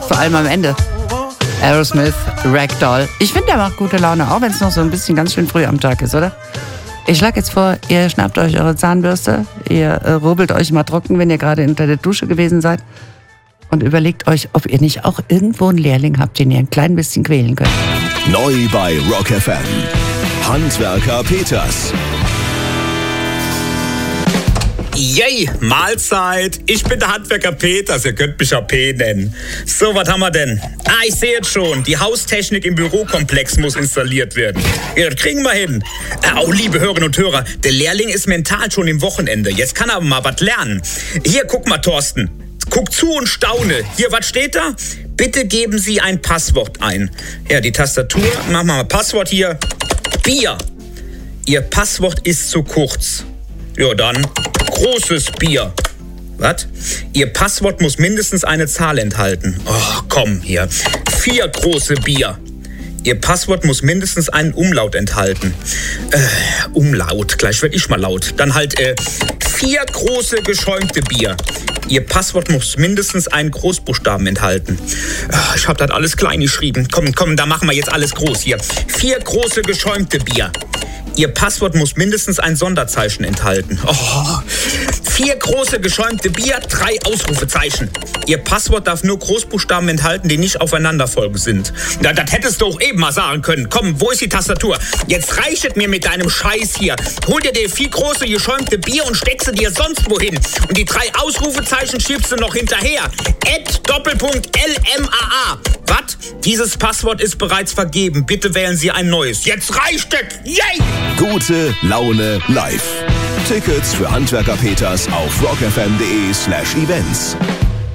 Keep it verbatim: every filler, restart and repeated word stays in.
Vor allem am Ende. Aerosmith, Ragdoll. Ich finde, der macht gute Laune, auch wenn es noch so ein bisschen ganz schön früh am Tag ist, oder? Ich schlage jetzt vor, ihr schnappt euch eure Zahnbürste, ihr äh, rubbelt euch mal trocken, wenn ihr gerade unter der Dusche gewesen seid und überlegt euch, ob ihr nicht auch irgendwo einen Lehrling habt, den ihr ein klein bisschen quälen könnt. Neu bei Rock F M. Handwerker Peters. Yay, Mahlzeit. Ich bin der Handwerker Peters, ihr könnt mich auch P nennen. So, was haben wir denn? Ah, ich sehe jetzt schon, die Haustechnik im Bürokomplex muss installiert werden. Ja, das kriegen wir hin. Oh, liebe Hörerinnen und Hörer, der Lehrling ist mental schon im Wochenende. Jetzt kann er aber mal was lernen. Hier, guck mal, Thorsten. Guck zu und staune. Hier, was steht da? Bitte geben Sie ein Passwort ein. Ja, die Tastatur. Machen wir mal Passwort hier. Bier. Ihr Passwort ist zu kurz. Ja, dann großes Bier. Was? Ihr Passwort muss mindestens eine Zahl enthalten. Oh, komm hier. Vier große Bier. Ihr Passwort muss mindestens einen Umlaut enthalten. Äh, Umlaut. Gleich werd ich mal laut. Dann halt, äh, vier große geschäumte Bier. Ihr Passwort muss mindestens einen Großbuchstaben enthalten. Ich habe das alles klein geschrieben. Komm, komm, da machen wir jetzt alles groß hier. Vier große geschäumte Bier. Ihr Passwort muss mindestens ein Sonderzeichen enthalten. Oh. Vier große geschäumte Bier, drei Ausrufezeichen. Ihr Passwort darf nur Großbuchstaben enthalten, die nicht aufeinanderfolgend sind. Na, das hättest du auch eben mal sagen können. Komm, wo ist die Tastatur? Jetzt reicht es mir mit deinem Scheiß hier. Hol dir die vier große geschäumte Bier und steckst sie dir sonst wohin. Und die drei Ausrufezeichen schiebst du noch hinterher. Ad Doppelpunkt L M A A. Was? Dieses Passwort ist bereits vergeben. Bitte wählen Sie ein neues. Jetzt reicht es. Yay! Gute Laune live. Tickets für Handwerker Peters auf rockfm.de slash events.